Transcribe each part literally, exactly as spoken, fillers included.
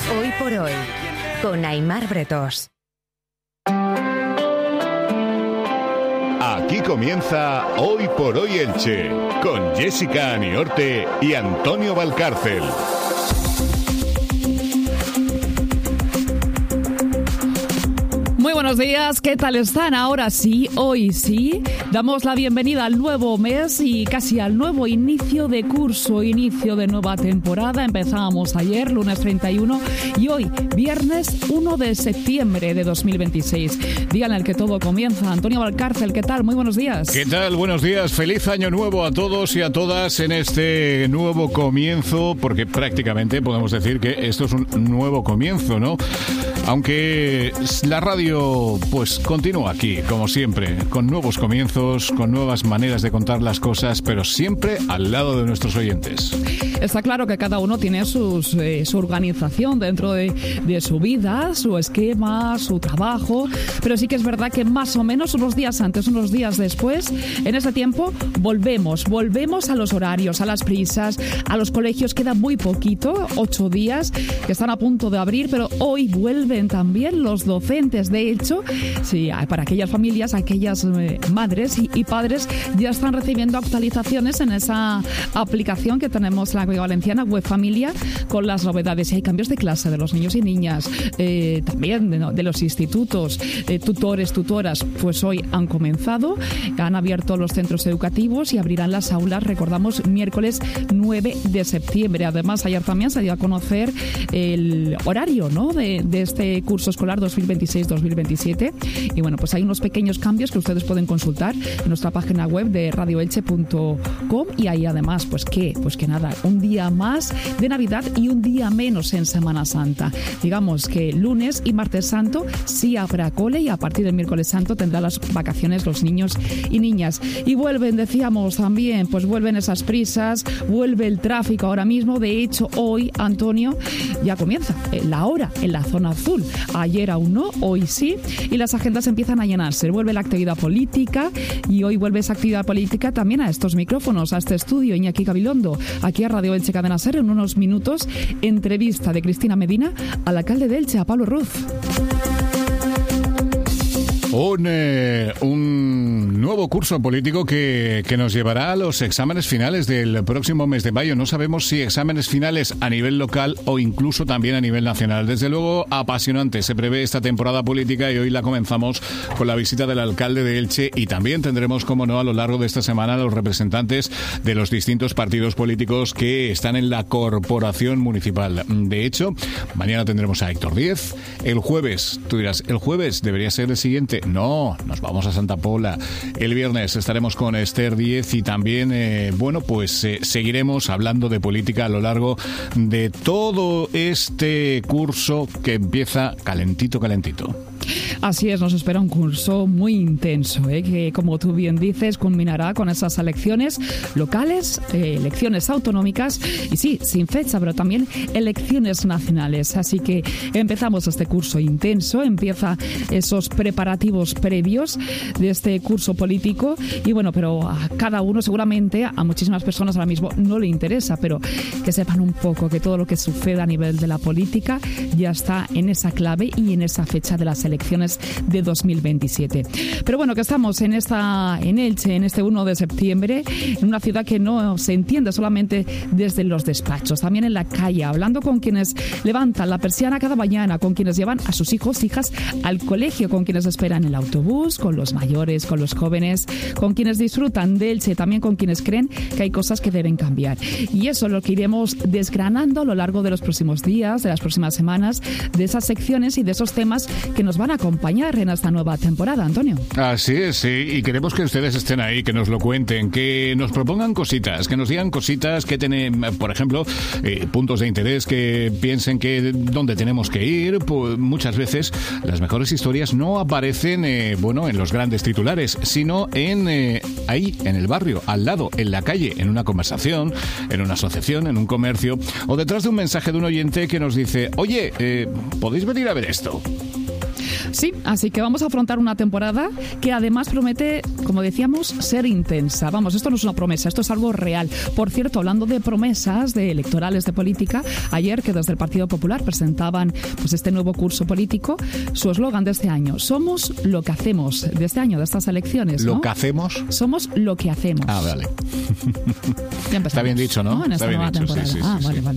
Hoy por hoy, con Aimar Bretos. Aquí comienza Hoy por Hoy Elche, con Jessica Aniorte y Antonio Valcárcel. Muy buenos días, ¿qué tal están? Ahora sí, hoy sí, damos la bienvenida al nuevo mes y casi al nuevo inicio de curso, inicio de nueva temporada. Empezábamos ayer, lunes treinta y uno, y hoy, viernes uno de septiembre de dos mil veintiséis, día en el que todo comienza. Antonio Valcárcel, ¿qué tal? Muy buenos días. ¿Qué tal? Buenos días, feliz año nuevo a todos y a todas en este nuevo comienzo, porque prácticamente podemos decir que esto es un nuevo comienzo, ¿no? Aunque la radio pues continúa aquí, como siempre, con nuevos comienzos, con nuevas maneras de contar las cosas, pero siempre al lado de nuestros oyentes. Está claro que cada uno tiene sus, eh, su organización dentro de, de su vida, su esquema, su trabajo, pero sí que es verdad que más o menos unos días antes, unos días después, en ese tiempo volvemos, volvemos a los horarios, a las prisas, a los colegios. Queda muy poquito, ocho días que están a punto de abrir, pero hoy vuelven también los docentes. De hecho, sí, para aquellas familias, aquellas eh, madres y, y padres ya están recibiendo actualizaciones en esa aplicación que tenemos en la Comunidad Valenciana, Web Familia, con las novedades. Y hay cambios de clase de los niños y niñas, eh, también de, de los institutos, eh, tutores, tutoras, pues hoy han comenzado, han abierto los centros educativos y abrirán las aulas, recordamos, miércoles nueve de septiembre. Además, ayer también se dio a conocer el horario, ¿no?, de, de este curso escolar dos mil veintiséis dos mil veintisiete, y bueno, pues hay unos pequeños cambios que ustedes pueden consultar en nuestra página web de radio elche punto com, y ahí además, pues qué, pues que nada, un día más de Navidad y un día menos en Semana Santa. Digamos que lunes y martes santo sí habrá cole, y a partir del miércoles santo tendrán las vacaciones los niños y niñas. Y vuelven, decíamos también, pues vuelven esas prisas, vuelve el tráfico ahora mismo. De hecho, hoy, Antonio, ya comienza la hora en la zona azul. Ayer aún no, hoy sí, y las agendas empiezan a llenarse. Vuelve la actividad política, y hoy vuelve esa actividad política también a estos micrófonos, a este estudio. Iñaki Gabilondo, aquí a Radio Elche Cadena Ser. En unos minutos, entrevista de Cristina Medina al alcalde de Elche, a Pablo Ruz. Un, eh, un nuevo curso político que, que nos llevará a los exámenes finales del próximo mes de mayo. No sabemos si exámenes finales a nivel local o incluso también a nivel nacional. Desde luego, apasionante se prevé esta temporada política, y hoy la comenzamos con la visita del alcalde de Elche, y también tendremos, como no, a lo largo de esta semana los representantes de los distintos partidos políticos que están en la corporación municipal. De hecho, mañana tendremos a Héctor Díez. El jueves, tú dirás, el jueves debería ser el siguiente. No, nos vamos a Santa Pola. El viernes estaremos con Esther Díez, y también, eh, bueno, pues eh, seguiremos hablando de política a lo largo de todo este curso que empieza calentito, calentito. Así es, nos espera un curso muy intenso, ¿eh? que, como tú bien dices, culminará con esas elecciones locales, eh, elecciones autonómicas, y sí, sin fecha, pero también elecciones nacionales. Así que empezamos este curso intenso, empieza esos preparativos previos de este curso político, y bueno, pero a cada uno, seguramente, a muchísimas personas ahora mismo no le interesa, pero que sepan un poco que todo lo que suceda a nivel de la política ya está en esa clave y en esa fecha de las elecciones elecciones de dos mil veintisiete. Pero bueno, que estamos en esta en Elche, en este uno de septiembre, en una ciudad que no se entiende solamente desde los despachos, también en la calle, hablando con quienes levantan la persiana cada mañana, con quienes llevan a sus hijos, hijas al colegio, con quienes esperan el autobús, con los mayores, con los jóvenes, con quienes disfrutan de Elche, también con quienes creen que hay cosas que deben cambiar. Y eso es lo que iremos desgranando a lo largo de los próximos días, de las próximas semanas, de esas secciones y de esos temas que nos van a acompañar en esta nueva temporada, Antonio. Así es, sí, y queremos que ustedes estén ahí, que nos lo cuenten, que nos propongan cositas, que nos digan cositas, que tienen, por ejemplo, eh, puntos de interés, que piensen que dónde tenemos que ir. Pues muchas veces las mejores historias no aparecen, eh, bueno, en los grandes titulares, sino en eh, ahí, en el barrio, al lado, en la calle, en una conversación, en una asociación, en un comercio, o detrás de un mensaje de un oyente que nos dice: oye, eh, ¿podéis venir a ver esto? Sí, así que vamos a afrontar una temporada que además promete, como decíamos, ser intensa. Vamos, esto no es una promesa, esto es algo real. Por cierto, hablando de promesas, de electorales, de política, ayer que desde el Partido Popular presentaban pues este nuevo curso político, su eslogan de este año, somos lo que hacemos, de este año, de estas elecciones, ¿no? ¿Lo que hacemos? Somos lo que hacemos. Ah, vale. Ya empezamos, está bien dicho, ¿no? ¿no? En esta está nueva bien dicho, temporada. sí, sí, ah, sí, vale, sí. vale.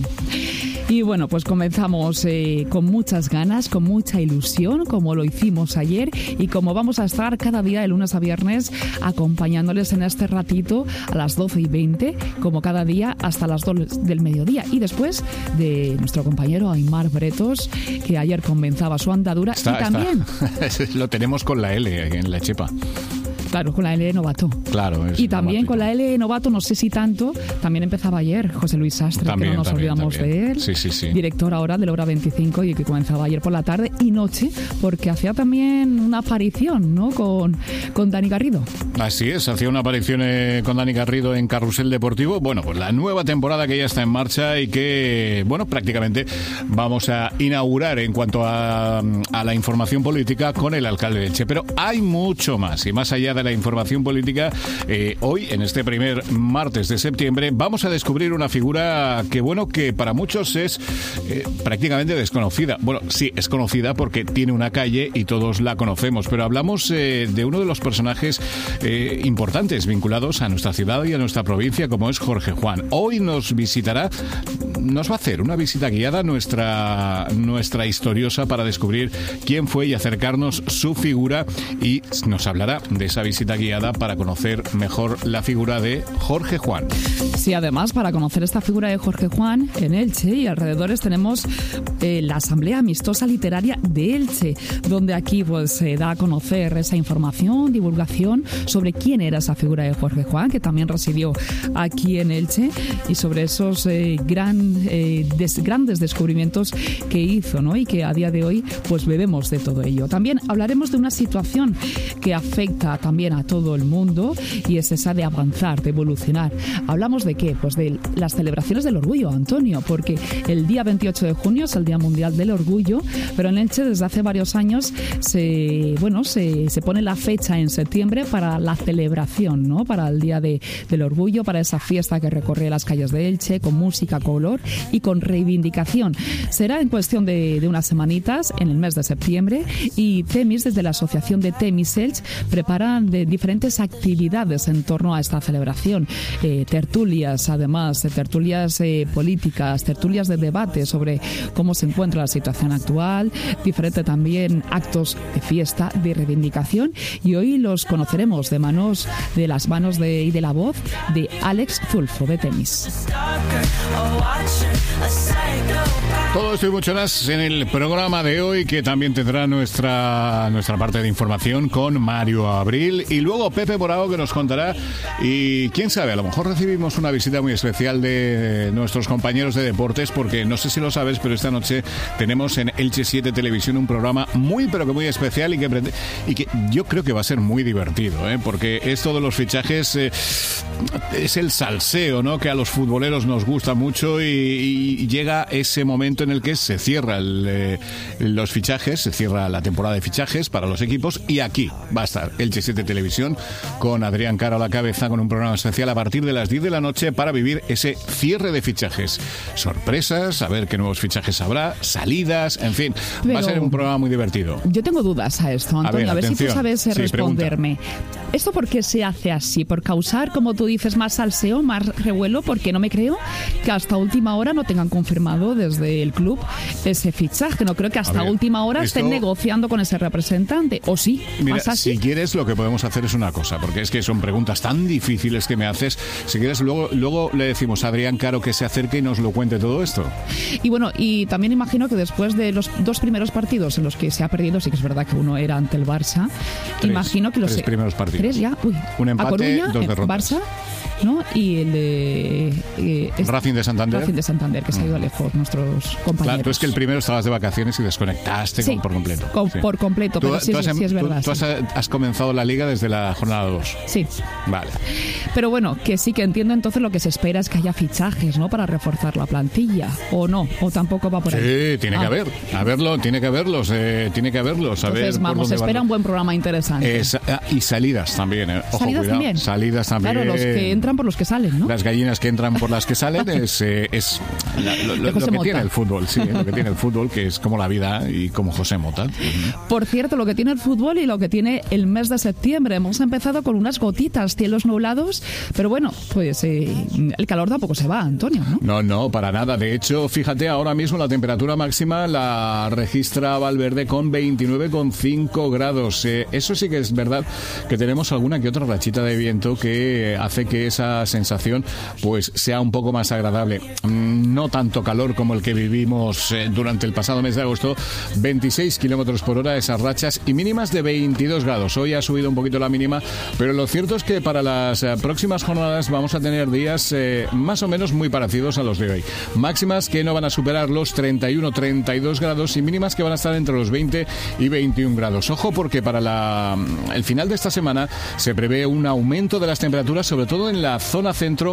Y bueno, pues comenzamos eh, con muchas ganas, con mucha ilusión, como lo hicimos ayer y como vamos a estar cada día de lunes a viernes acompañándoles en este ratito a las doce y veinte, como cada día hasta las dos del mediodía. Y después de nuestro compañero Aimar Bretos, que ayer comenzaba su andadura. Está, y también está. Lo tenemos con la L en la chepa. Claro, con la L Novato. Claro. Es y también novato. con la L Novato, no sé si tanto, también empezaba ayer José Luis Sastre, también, que no nos también, olvidamos también. de él. Sí, sí, sí. Director ahora de la hora veinticinco y que comenzaba ayer por la tarde y noche, porque hacía también una aparición, ¿no? Con, con Dani Garrido. Así es, hacía una aparición eh, con Dani Garrido en Carrusel Deportivo. Bueno, pues la nueva temporada que ya está en marcha y que, bueno, prácticamente vamos a inaugurar en cuanto a, a la información política con el alcalde de Elche. Pero hay mucho más y más allá de la información política, eh, hoy, en este primer martes de septiembre, vamos a descubrir una figura que, bueno, que para muchos es eh, prácticamente desconocida. Bueno, sí, es conocida porque tiene una calle y todos la conocemos, pero hablamos eh, de uno de los personajes eh, importantes vinculados a nuestra ciudad y a nuestra provincia, como es Jorge Juan. Hoy nos visitará, nos va a hacer una visita guiada nuestra, nuestra historiosa para descubrir quién fue y acercarnos su figura, y nos hablará de esa visita guiada para conocer mejor la figura de Jorge Juan. Sí, además, para conocer esta figura de Jorge Juan, en Elche y alrededores tenemos eh, la Asamblea Amistosa Literaria de Elche, donde aquí pues se da a conocer esa información, divulgación sobre quién era esa figura de Jorge Juan, que también residió aquí en Elche, y sobre esos eh, gran, eh, des, grandes descubrimientos que hizo, ¿no? Y que a día de hoy pues bebemos de todo ello. También hablaremos de una situación que afecta también a todo el mundo, y es esa de avanzar, de evolucionar. ¿Hablamos de qué? Pues de las celebraciones del orgullo, Antonio, porque el día veintiocho de junio es el Día Mundial del Orgullo, pero en Elche desde hace varios años se, bueno, se, se pone la fecha en septiembre para la celebración, ¿no? Para el Día de, del Orgullo, para esa fiesta que recorre las calles de Elche con música, color y con reivindicación. Será en cuestión de, de unas semanitas, en el mes de septiembre, y Temis, desde la Asociación de Temis Elche, preparan de diferentes actividades en torno a esta celebración. Eh, tertulias, además, de tertulias eh, políticas, tertulias de debate sobre cómo se encuentra la situación actual, diferentes también actos de fiesta, de reivindicación, y hoy los conoceremos de manos, de las manos de, y de la voz de Alex Zulfo de Temis. Todo esto y mucho más en el programa de hoy, que también tendrá nuestra, nuestra parte de información con Mario Abril y luego Pepe Borao, que nos contará, y quién sabe, a lo mejor recibimos una visita muy especial de nuestros compañeros de deportes, porque no sé si lo sabes, pero esta noche tenemos en Elche siete Televisión un programa muy pero que muy especial y que, y que yo creo que va a ser muy divertido, ¿eh? Porque esto de los fichajes eh, es el salseo, ¿no? Que a los futboleros nos gusta mucho, y, y llega ese momento en el que se cierra el, eh, los fichajes, se cierra la temporada de fichajes para los equipos, y aquí va a estar Elche siete Televisión con Adrián Caro a la cabeza, con un programa especial a partir de las diez de la noche para vivir ese cierre de fichajes. Sorpresas, a ver qué nuevos fichajes habrá, salidas, en fin, Pero va a ser un programa muy divertido. Yo tengo dudas a esto, Antonio, a ver, a ver si tú sabes sí, responderme. Pregunta. ¿Esto por qué se hace así? ¿Por causar, como tú dices, más salseo, más revuelo? Porque no me creo que hasta última hora no tengan confirmado desde el club ese fichaje. No creo que hasta ver, última hora esto... estén negociando con ese representante. ¿O sí? Mira, ¿Pasa así? Si quieres, lo que podemos hacer es una cosa, porque es que son preguntas tan difíciles que me haces. Si quieres, luego, luego le decimos a Adrián Caro que se acerque y nos lo cuente todo esto. Y bueno, y también imagino que después de los dos primeros partidos en los que se ha perdido, sí que es verdad que uno era ante el Barça, tres, imagino que los... Tres primeros partidos. Tres ya, uy. Un empate, a Coruña, dos derrotas. Barça... ¿no? Y el de... Eh, Racing de Santander. Racing de Santander, que se ha ido lejos, nuestros compañeros. Claro, tú es que el primero estabas de vacaciones y desconectaste sí, con, por completo. Con, sí. Por completo, pero tú, sí, tú has, sí, sí es verdad. Tú, tú has, has comenzado la liga desde la jornada dos. Sí. Vale. Pero bueno, que sí que entiendo entonces lo que se espera es que haya fichajes, ¿no? Para reforzar la plantilla. ¿O no? ¿O tampoco va por ahí? Sí, tiene ah. que haber. A verlo, tiene que haberlos. Eh, tiene que haberlos. A Entonces, ver vamos, se espera van. un buen programa interesante. Eh, sa- y salidas también. Eh. Ojo, ¿Salidas cuidado. también? Salidas también. Claro, los que entran por los que salen, ¿no? Las gallinas que entran por las que salen es, eh, es la, lo, lo, lo que Mota. tiene el fútbol, sí, lo que tiene el fútbol, que es como la vida y como José Mota. Por cierto, lo que tiene el fútbol y lo que tiene el mes de septiembre. Hemos empezado con unas gotitas, cielos nublados, pero bueno, pues eh, el calor tampoco se va, Antonio, ¿no? No, no, para nada. De hecho, fíjate, ahora mismo la temperatura máxima la registra Valverde con veintinueve coma cinco grados. Eh, eso sí que es verdad que tenemos alguna que otra rachita de viento que hace que esa sensación pues sea un poco más agradable. No tanto calor como el que vivimos eh, durante el pasado mes de agosto, veintiséis kilómetros por hora esas rachas y mínimas de veintidós grados. Hoy ha subido un poquito la mínima, pero lo cierto es que para las eh, próximas jornadas vamos a tener días eh, más o menos muy parecidos a los de hoy. Máximas que no van a superar los treinta y uno treinta y dos grados y mínimas que van a estar entre los veinte y veintiún grados. Ojo, porque para la, el final de esta semana se prevé un aumento de las temperaturas, sobre todo en la zona centro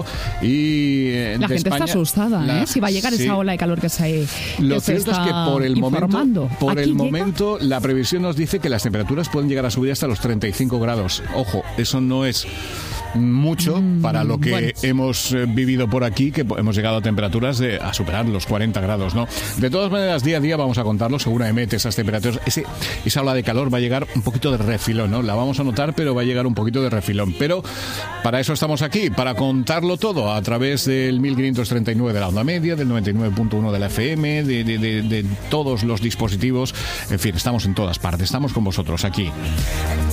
y eh, la de gente España. Está asustada, la, ¿eh? Si va a llegar sí. esa ola de calor que se que Lo se cierto es está que por el informando. momento, por Aquí el llega... momento, la previsión nos dice que las temperaturas pueden llegar a subir hasta los treinta y cinco grados. Ojo, eso no es mucho mm, para lo que bueno. hemos eh, vivido por aquí, que hemos llegado a temperaturas de, a superar los cuarenta grados, ¿no? De todas maneras, día a día vamos a contarlo, seguramente esas temperaturas, ese, esa ola de calor va a llegar un poquito de refilón, ¿no? La vamos a notar, pero va a llegar un poquito de refilón. Pero para eso estamos aquí, para contarlo todo a través del mil quinientos treinta y nueve de la onda media, del noventa y nueve punto uno de la F M, de, de, de, de todos los dispositivos. En fin, estamos en todas partes, estamos con vosotros aquí.